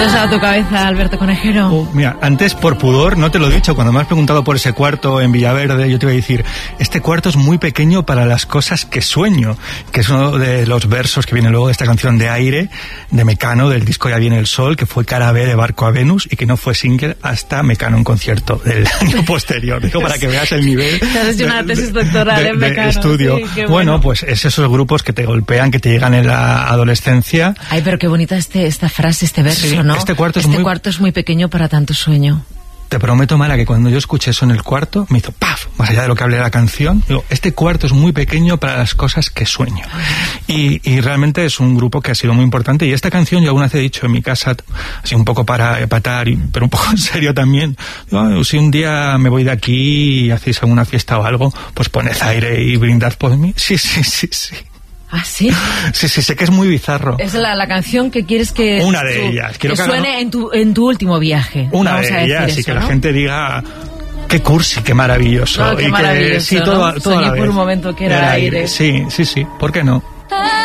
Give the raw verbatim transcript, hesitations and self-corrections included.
a tu cabeza, Alberto Conejero? Uh, mira, antes por pudor, no te lo he dicho, cuando me has preguntado por ese cuarto en Villaverde, yo te iba a decir, este cuarto es muy pequeño para las cosas que sueño, que es uno de los versos que viene luego de esta canción de Aire, de Mecano, del disco Ya viene el sol, que fue cara B de Barco a Venus y que no fue single hasta Mecano en concierto del año posterior. Digo, para que veas el nivel Has hecho una tesis doctoral de, en de Mecano. estudio. Sí, bueno. bueno, pues es esos grupos que te golpean, que te llegan en la adolescencia. Ay, pero qué bonita este, esta frase, este verso, Sí, ¿no? este cuarto es este muy... cuarto es muy pequeño para tanto sueño. Te prometo, Mara, que cuando yo escuché eso en el cuarto, me hizo ¡paf! Más allá de lo que hablé de la canción, digo, este cuarto es muy pequeño para las cosas que sueño. Y, y realmente es un grupo que ha sido muy importante. Y esta canción yo alguna vez he dicho en mi casa, así un poco para empatar, pero un poco en serio también, digo, si un día me voy de aquí y hacéis alguna fiesta o algo, pues poned Aire y brindad por mí. Sí, sí, sí, sí. ¿Ah, sí? Sí, sí, sé que es muy bizarro. Es la, la canción que quieres que... Una de tu, ellas. Quiero que que suene haga, ¿no? en, tu, en tu último viaje. Una Vamos de a ellas, decir y eso, que ¿no? la gente diga... Qué cursi, qué maravilloso. No, qué y maravilloso, que, sí, ¿no? todo, todo Soñé a la por vez. un momento que era, era aire. aire. Sí, sí, sí. ¿Por qué no?